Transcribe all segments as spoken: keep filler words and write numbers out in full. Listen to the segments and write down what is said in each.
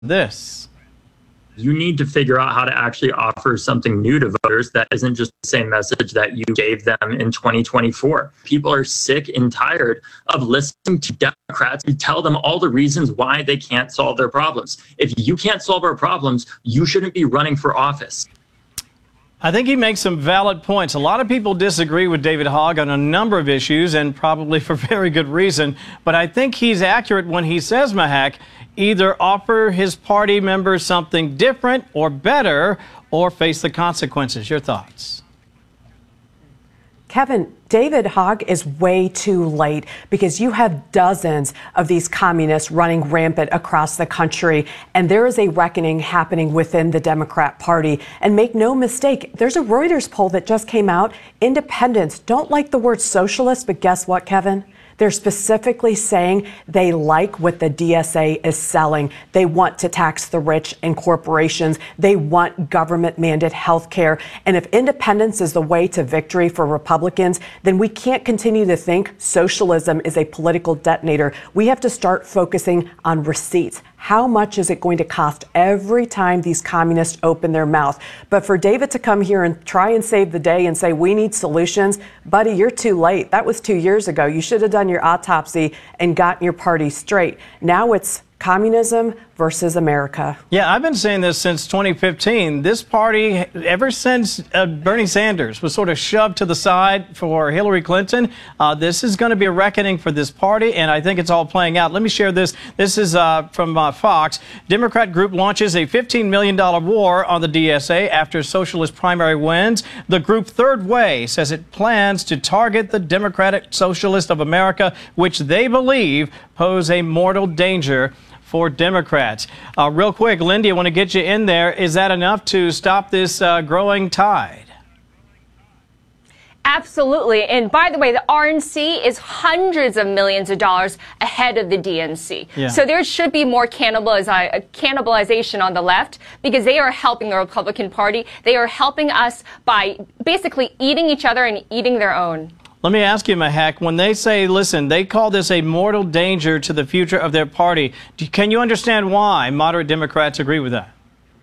This. You need to figure out how to actually offer something new to voters that isn't just the same message that you gave them in twenty twenty-four. People are sick and tired of listening to Democrats who tell them all the reasons why they can't solve their problems. If you can't solve our problems, you shouldn't be running for office. I think he makes some valid points. A lot of people disagree with David Hogg on a number of issues, and probably for very good reason. But I think he's accurate when he says, Mahak, either offer his party members something different or better, or face the consequences. Your thoughts? Kevin, David Hogg is way too late because you have dozens of these communists running rampant across the country, and there is a reckoning happening within the Democrat Party. And make no mistake, there's a Reuters poll that just came out. Independents don't like the word socialist, but guess what, Kevin? They're specifically saying they like what the D S A is selling. They want to tax the rich and corporations. They want government-mandated health care. And if independence is the way to victory for Republicans, then we can't continue to think socialism is a political detonator. We have to start focusing on receipts. How much is it going to cost every time these communists open their mouth? But for David to come here and try and save the day and say, we need solutions, buddy, you're too late. That was two years ago. You should have done your autopsy and gotten your party straight. Now it's communism versus America. Yeah, I've been saying this since twenty fifteen. This party, ever since uh, Bernie Sanders was sort of shoved to the side for Hillary Clinton, uh, this is going to be a reckoning for this party, and I think it's all playing out. Let me share this. This is uh, from uh, Fox. Democrat group launches a fifteen million dollars war on the D S A after socialist primary wins. The group Third Way says it plans to target the Democratic Socialist of America, which they believe pose a mortal danger for Democrats. Uh, real quick, Lindy, I want to get you in there. Is that enough to stop this uh, growing tide? Absolutely. And by the way, the R N C is hundreds of millions of dollars ahead of the D N C. Yeah. So there should be more cannibaliz- cannibalization on the left because they are helping the Republican Party. They are helping us by basically eating each other and eating their own. Let me ask you, Mahak, when they say, listen, they call this a mortal danger to the future of their party, do, can you understand why moderate Democrats agree with that?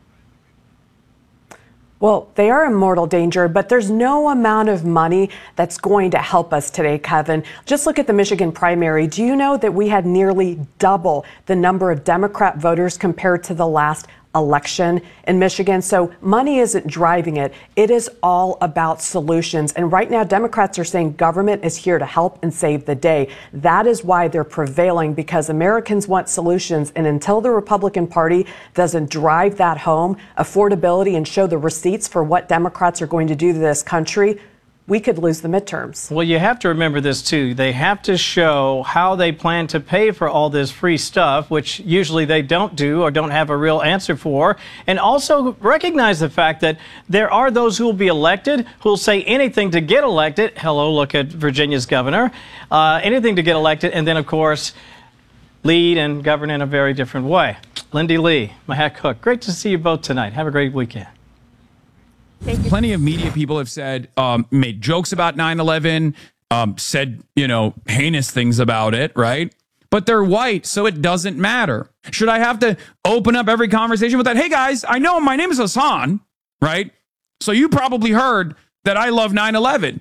Well, they are in mortal danger, but there's no amount of money that's going to help us today, Kevin. Just look at the Michigan primary. Do you know that we had nearly double the number of Democrat voters compared to the last election in Michigan? So money isn't driving it. It is all about solutions. And right now, Democrats are saying government is here to help and save the day. That is why they're prevailing, because Americans want solutions. And until the Republican Party doesn't drive that home, affordability, and show the receipts for what Democrats are going to do to this country, we could lose the midterms. Well, you have to remember this, too. They have to show how they plan to pay for all this free stuff, which usually they don't do or don't have a real answer for. And also recognize the fact that there are those who will be elected who will say anything to get elected. Hello, look at Virginia's governor. Uh, anything to get elected. And then, of course, lead and govern in a very different way. Lindy Lee, Mahak Cook, great to see you both tonight. Have a great weekend. Plenty of media people have said, um, made jokes about nine eleven, um, said, you know, heinous things about it, right? But they're white, so it doesn't matter. Should I have to open up every conversation with that? Hey, guys, I know my name is Hassan, right? So you probably heard that I love nine eleven.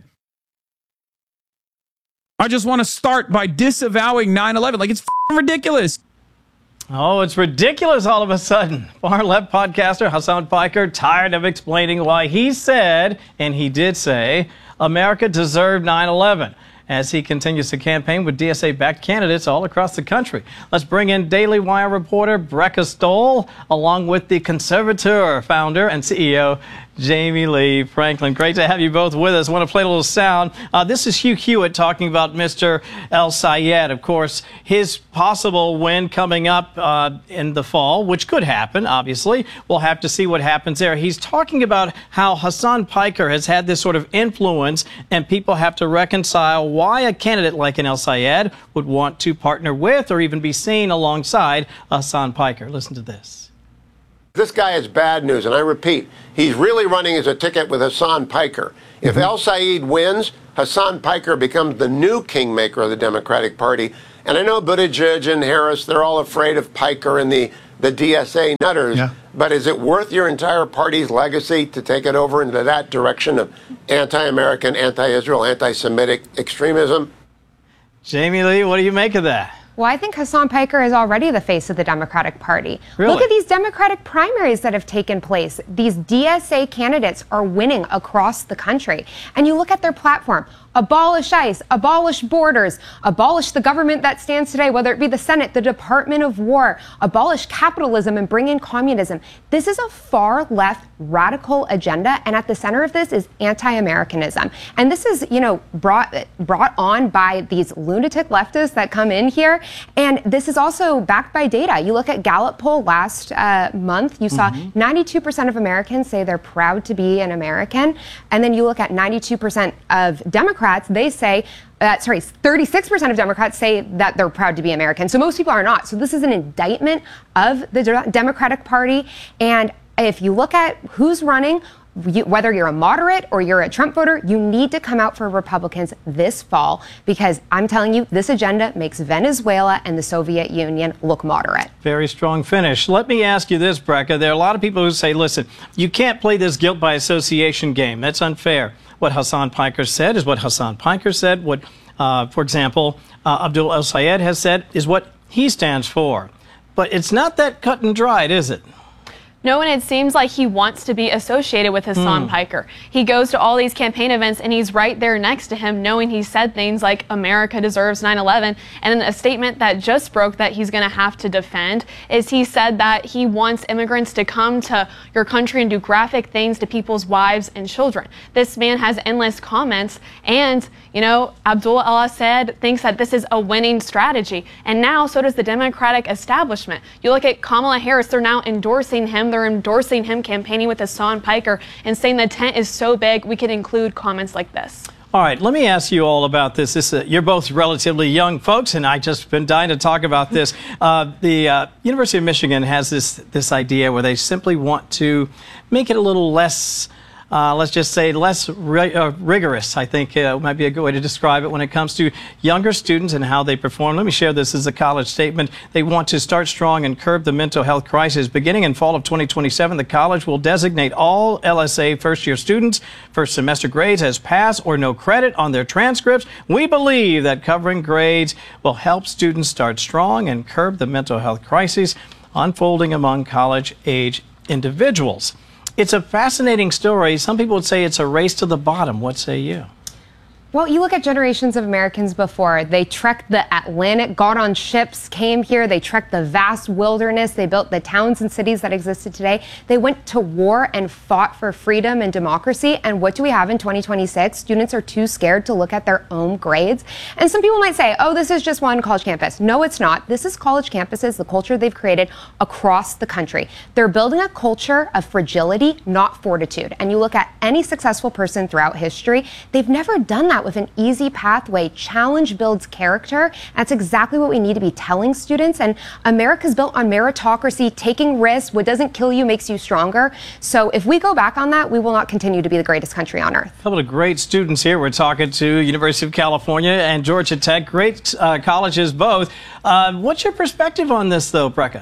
I just want to start by disavowing nine eleven. Like, it's f***ing ridiculous. Oh, it's ridiculous all of a sudden. Far-left podcaster Hassan Piker tired of explaining why he said, and he did say, America deserved nine eleven, as he continues to campaign with D S A-backed candidates all across the country. Let's bring in Daily Wire reporter Brecca Stoll, along with the Conservateur founder and C E O Jamie Lee Franklin. Great to have you both with us. I want to play a little sound. Uh, this is Hugh Hewitt talking about Mister El-Sayed. Of course, his possible win coming up uh, in the fall, which could happen, obviously. We'll have to see what happens there. He's talking about how Hassan Piker has had this sort of influence, and people have to reconcile why a candidate like an El-Sayed would want to partner with or even be seen alongside Hassan Piker. Listen to this. This guy is bad news, and I repeat, he's really running as a ticket with Hassan Piker. If mm-hmm. El-Sayed wins, Hassan Piker becomes the new kingmaker of the Democratic Party. And I know Buttigieg and Harris, they're all afraid of Piker and the the D S A nutters. Yeah. But is it worth your entire party's legacy to take it over into that direction of anti-American, anti-Israel, anti-Semitic extremism? Jamie Lee, what do you make of that? Well, I think Hasan Piker is already the face of the Democratic Party. Really? Look at these Democratic primaries that have taken place. These D S A candidates are winning across the country. And you look at their platform. Abolish ICE, abolish borders, abolish the government that stands today, whether it be the Senate, the Department of War, abolish capitalism and bring in communism. This is a far left radical agenda, and at the center of this is anti-Americanism. And this is, you know, brought brought on by these lunatic leftists that come in here. And this is also backed by data. You look at Gallup poll last uh, month, you saw mm-hmm. ninety-two percent of Americans say they're proud to be an American. And then you look at ninety-two percent of Democrats, they say, uh, sorry, thirty-six percent of Democrats say that they're proud to be American. So most people are not. So this is an indictment of the De- Democratic Party. And if you look at who's running, you, whether you're a moderate or you're a Trump voter, you need to come out for Republicans this fall, because I'm telling you, this agenda makes Venezuela and the Soviet Union look moderate. Very strong finish. Let me ask you this, Brecca. There are a lot of people who say, listen, you can't play this guilt by association game. That's unfair. What Hasan Piker said is what Hasan Piker said. What, uh, for example, uh, Abdul El-Sayed has said is what he stands for. But it's not that cut and dried, is it? No, and it seems like he wants to be associated with Hasan mm. Piker. He goes to all these campaign events, and he's right there next to him, knowing he said things like America deserves nine eleven. And then a statement that just broke that he's going to have to defend is he said that he wants immigrants to come to your country and do graphic things to people's wives and children. This man has endless comments, and, you know, Abdul El-Sayed thinks that this is a winning strategy. And now so does the Democratic establishment. You look at Kamala Harris, they're now endorsing him. They're endorsing him campaigning with Hasan Piker and saying the tent is so big we could include comments like this. All right, let me ask you all about this. this uh, you're both relatively young folks, and I just been dying to talk about this. Uh, the uh, University of Michigan has this this idea where they simply want to make it a little less, Uh, let's just say, less ri- uh, rigorous, I think uh, might be a good way to describe it when it comes to younger students and how they perform. Let me share this as a college statement. They want to start strong and curb the mental health crisis. Beginning in fall of twenty twenty-seven, the college will designate all L S A first-year students first semester grades as pass or no credit on their transcripts. We believe that covering grades will help students start strong and curb the mental health crisis unfolding among college-age individuals. It's a fascinating story. Some people would say it's a race to the bottom. What say you? Well, you look at generations of Americans before. They trekked the Atlantic, got on ships, came here. They trekked the vast wilderness. They built the towns and cities that existed today. They went to war and fought for freedom and democracy. And what do we have in twenty twenty-six? Students are too scared to look at their own grades. And some people might say, oh, this is just one college campus. No, it's not. This is college campuses, the culture they've created across the country. They're building a culture of fragility, not fortitude. And you look at any successful person throughout history, they've never done that with an easy pathway. Challenge builds character. That's exactly what we need to be telling students. And America's built on meritocracy, taking risks. What doesn't kill you makes you stronger. So if we go back on that, we will not continue to be the greatest country on earth. A couple of great students here. We're talking to University of California and Georgia Tech. Great uh, colleges both. Uh, what's your perspective on this, though, Brecca?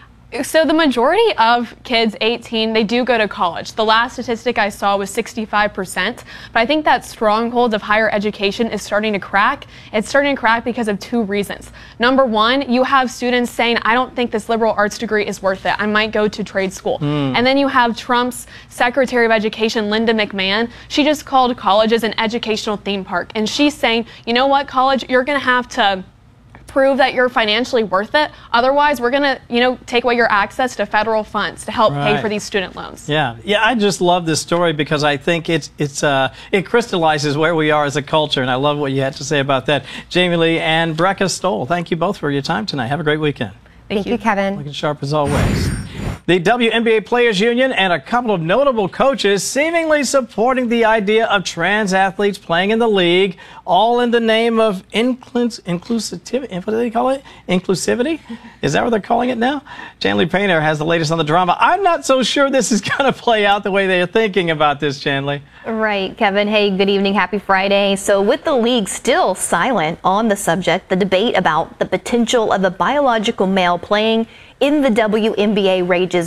So the majority of kids eighteen, they do go to college. The last statistic I saw was sixty-five percent. But I think that stronghold of higher education is starting to crack. It's starting to crack because of two reasons. Number one, you have students saying, I don't think this liberal arts degree is worth it. I might go to trade school. Mm. And then you have Trump's Secretary of Education, Linda McMahon. She just called colleges an educational theme park. And she's saying, you know what, college, you're going to have to prove that you're financially worth it. Otherwise, we're going to, you know, take away your access to federal funds to help right. pay for these student loans. Yeah. Yeah, I just love this story because I think it's it's uh it crystallizes where we are as a culture, and I love what you had to say about that. Jamie Lee and Brecca Stoll, thank you both for your time tonight. Have a great weekend. Thank, thank you, Kevin. Looking sharp as always. The W N B A Players Union and a couple of notable coaches seemingly supporting the idea of trans athletes playing in the league, all in the name of inclus- inclusivity. What do they call it? Inclusivity? Is that what they're calling it now? Chandler Painter has the latest on the drama. I'm not so sure this is going to play out the way they're thinking about this, Chandler. Right, Kevin. Hey, good evening. Happy Friday. So with the league still silent on the subject, the debate about the potential of a biological male playing in the W N B A rages